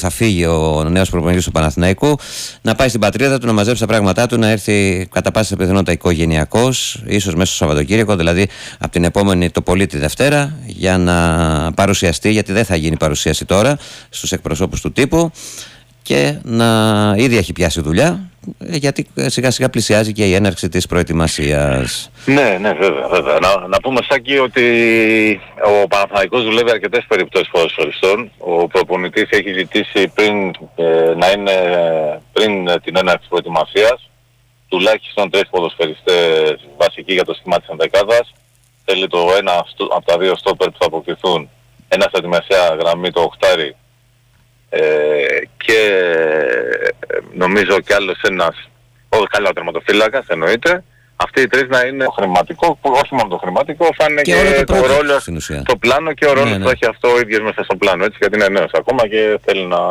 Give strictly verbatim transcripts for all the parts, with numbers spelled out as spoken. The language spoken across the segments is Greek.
θα φύγει ο νέος προπονητής του Παναθηναϊκού, να πάει στην πατρίδα του, να μαζέψει τα πράγματά του, να έρθει κατά πάσα πιθανότητα οικογενειακός, ίσως μέσα στο Σαββατοκύριακο, δηλαδή από την επόμενη το πολύ τη Δευτέρα, για να παρουσιαστεί, γιατί δεν θα γίνει παρουσίαση τώρα στους εκπροσώπους του τύπου, και να ήδη έχει πιάσει δουλειά, γιατί σιγά σιγά πλησιάζει και η έναρξη της προετοιμασίας. Ναι, ναι, βέβαια, βέβαια. Να, να πούμε, Σάκη, ότι ο Παναθηναϊκός δουλεύει αρκετές περιπτώσεις ποδοσφαιριστών. Ο προπονητής έχει ζητήσει πριν, ε, να είναι πριν ε, την έναρξη της προετοιμασίας τουλάχιστον τρεις ποδοσφαιριστές βασικοί για το σχήμα της ενδεκάδας. Θέλει το ένα από τα δύο στόπερ που θα αποκτηθούν, ένα στα τη μεσαία γραμμή, το οχτάρι, ε, και νομίζω κι άλλος ένας, όχι καλά ο τερματοφύλακας εννοείται. Αυτοί οι τρεις να είναι το χρηματικό, που όχι μόνο το χρηματικό, θα είναι και, και το, το ρόλο στο πλάνο και ο ρόλος ναι, ναι. που έχει αυτό ο ίδιος μέσα στο πλάνο, έτσι, γιατί είναι νέος ακόμα και θέλει να,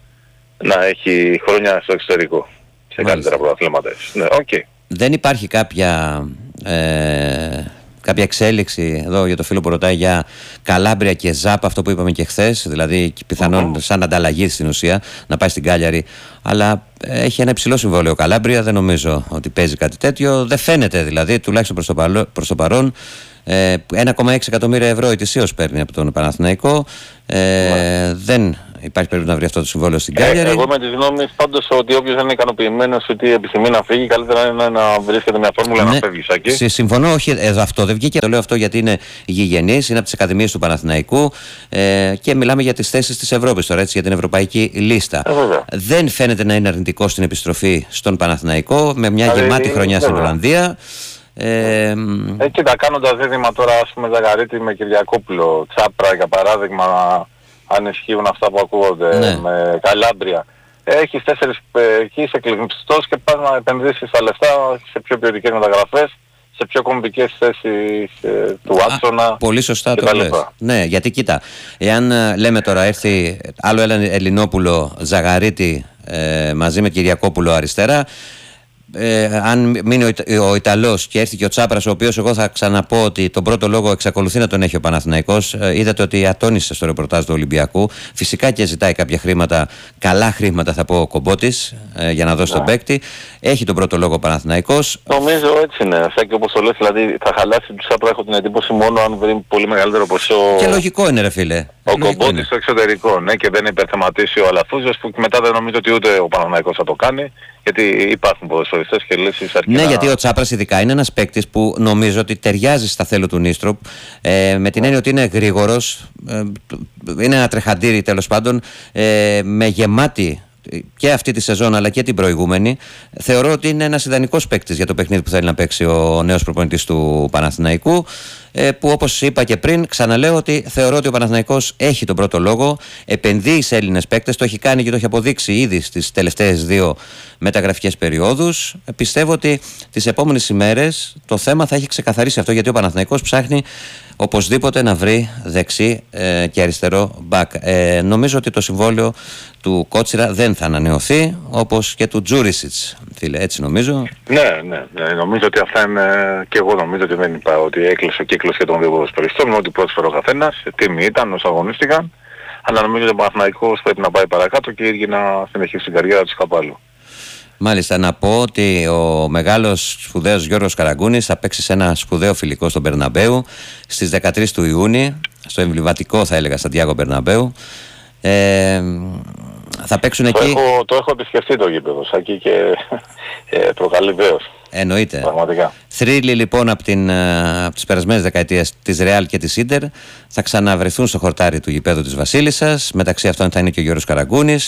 να έχει χρόνια στο εξωτερικό, σε Μάλιστα. καλύτερα πρωταθλήματα. Ναι, okay. Δεν υπάρχει κάποια... Ε... κάποια εξέλιξη εδώ για το φίλο που ρωτάει για Καλάμπρια και Ζάπ, αυτό που είπαμε και χθες, δηλαδή πιθανόν uh-huh. σαν ανταλλαγή στην ουσία να πάει στην Κάλιαρη, αλλά έχει ένα υψηλό συμβόλαιο ο Καλάμπρια, δεν νομίζω ότι παίζει κάτι τέτοιο, δεν φαίνεται δηλαδή, τουλάχιστον προς το, παλο, προς το παρόν. ε, ένα κόμμα έξι εκατομμύρια ευρώ ετησίως παίρνει από τον Παναθηναϊκό, ε, uh-huh. δεν υπάρχει περίπτωση να βρει αυτό το συμβόλαιο στην Κάλιαρη. Ε, εγώ με τις γνώμες πάντως ότι όποιος δεν είναι ικανοποιημένος ότι επιθυμεί να φύγει, καλύτερα είναι να βρίσκεται μια φόρμουλα ναι, να φεύγει, Σάκη. Συμφωνώ, όχι, εδώ αυτό δεν βγήκε. Το λέω αυτό γιατί είναι γηγενής, είναι από τις ακαδημίες του Παναθηναϊκού, ε, και μιλάμε για τις θέσεις της Ευρώπης τώρα, έτσι, για την ευρωπαϊκή λίστα. Ε, δεν φαίνεται να είναι αρνητικό στην επιστροφή στον Παναθηναϊκό, με μια Άρα, γεμάτη χρονιά στην Ολλανδία. Ε, ε, κοίτα, κάνοντας δίδυμα τώρα, ας πούμε, Ζαγαρίτη με Κυριακόπουλο, Τσάπρα για παράδειγμα, αν ισχύουν αυτά που ακούγονται, ναι. με Καλάμπρια. Έχεις τέσσερις, εκεί είσαι κλειστός και πας να επενδύσεις τα λεφτά σε πιο ποιοτικές μεταγραφές, σε πιο κομβικές θέσεις ε, του άξονα. Πολύ σωστά το λες. Ναι, γιατί κοίτα, εάν λέμε τώρα έρθει άλλο ένα Ελληνόπουλο, Ζαγαρίτη, ε, μαζί με Κυριακόπουλο αριστερά, Ε, αν μείνει ο, ο Ιταλός και έρθει και ο Τσάπρας, ο οποίος εγώ θα ξαναπώ ότι τον πρώτο λόγο εξακολουθεί να τον έχει ο Παναθηναϊκός. Ε, είδατε ότι ατώνησε στο ρεπορτάζ του Ολυμπιακού. Φυσικά και ζητάει κάποια χρήματα, καλά χρήματα θα πω ο Κομπότης, ε, για να δώσει ναι. τον παίκτη. Έχει τον πρώτο λόγο ο Παναθηναϊκός. Νομίζω έτσι είναι. Αυτά και όπως το λες, δηλαδή θα χαλάσει του Τσάπρα, έχω την εντύπωση, μόνο αν βρει πολύ μεγαλύτερο ποσό. Και λογικό είναι, ρε φίλε. Ο Κομπότης στο εξωτερικό, ναι, και δεν υπερθεματίσει ο Αλαφούζος, που μετά δεν νομίζω ότι ούτε ο Παναθηναϊκός θα το κάνει. Γιατί υπάρχουν ποδοσφαιριστές και λύσεις αρκετά. Ναι, γιατί ο Τσάπρας ειδικά είναι ένας παίκτης που νομίζω ότι ταιριάζει στα θέλω του Νίστροπ, ε, με την έννοια ότι είναι γρήγορος, ε, είναι ένα τρεχαντήρι τέλος πάντων, ε, με γεμάτη και αυτή τη σεζόν αλλά και την προηγούμενη. Θεωρώ ότι είναι ένας ιδανικός παίκτης για το παιχνίδι που θέλει να παίξει ο νέος προπονητής του Παναθηναϊκού, που όπως είπα και πριν, ξαναλέω ότι θεωρώ ότι ο Παναθηναϊκός έχει τον πρώτο λόγο, επενδύει σε Έλληνες παίκτες, το έχει κάνει και το έχει αποδείξει ήδη στις τελευταίες δύο μεταγραφικές περιόδους. Πιστεύω ότι τις επόμενες ημέρες το θέμα θα έχει ξεκαθαρίσει αυτό, γιατί ο Παναθηναϊκός ψάχνει οπωσδήποτε να βρει δεξί ε, και αριστερό μπακ. Ε, νομίζω ότι το συμβόλαιο του Κότσιρα δεν θα ανανεωθεί, όπως και του Τζούρισιτς, φίλε, έτσι νομίζω. Ναι, ναι, ναι, νομίζω ότι αυτά είναι, και εγώ νομίζω ότι δεν είπα ότι έκλεισε ο κύκλος και των δύο ποδοσφαιριστών, με ό,τι πρόσφερε ο καθένας, τιμή ήταν όσο αγωνίστηκαν, αλλά νομίζω ότι ο Παναθηναϊκός πρέπει να πάει παρακάτω και οι ίδιοι να συνεχίσει την καριέρα τους κάπου αλλού. Μάλιστα, να πω ότι ο μεγάλος σπουδαίος Γιώργος Καραγκούνης θα παίξει σε ένα σπουδαίο φιλικό στον Μπερναμπέου στις δεκατρείς του Ιούνιου, στο εμβληματικό θα έλεγα Σαντιάγο Μπερναμπέου. Ε, θα παίξουν το εκεί. Έχω, το έχω επισκεφτεί το γήπεδο Σάκη και ε, προκαλεί βέος. Εννοείται. Πραγματικά. Θρύλοι λοιπόν από, την, από τις περασμένες δεκαετίες της Ρεάλ και της Ίντερ θα ξαναβρεθούν στο χορτάρι του γηπέδου της Βασίλισσας. Μεταξύ αυτών θα είναι και ο Γιώργος Καραγκούνης.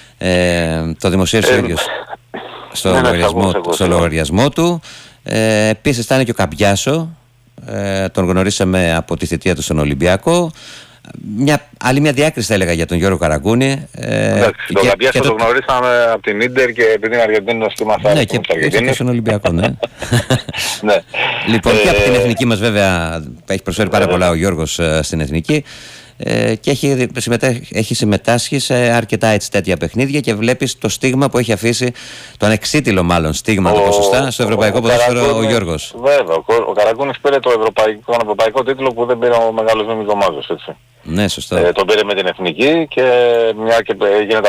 Ε, το δημοσίευσε ο ίδιος στο, ναι, λογαριασμό, στο λογαριασμό του. Ε, επίσης θα είναι και ο Καμπιάσο. Ε, τον γνωρίσαμε από τη θητεία του στον Ολυμπιακό. Μια, άλλη μια διάκριση θα έλεγα για τον Γιώργο Καραγκούνη. Ε, Εντάξει, τον Καμπιάσο το... το γνωρίσαμε από την Ίντερ και επειδή είναι Αργεντίνος και μας άρεσε. Ναι, και, και στον Ολυμπιακό, ναι. ναι. Λοιπόν, και από την εθνική μας βέβαια έχει προσφέρει πάρα πολλά ο Γιώργος στην εθνική. Ε, και έχει, συμμετά, έχει συμμετάσχει σε αρκετά έτσι τέτοια παιχνίδια και βλέπεις το στίγμα που έχει αφήσει, το ανεξίτηλο μάλλον στίγμα ο, το ποσοστά στο ευρωπαϊκό ποδόσφαιρο ο Γιώργος. Βέβαια, ο, ο Καραγκούνης πήρε το ευρωπαϊκό, τον ευρωπαϊκό τίτλο που δεν πήρε ο μεγάλος Μίμης Δωμάζος, έτσι. Ναι, σωστά. Ε, τον πήρε με την εθνική και μια και έγινε τα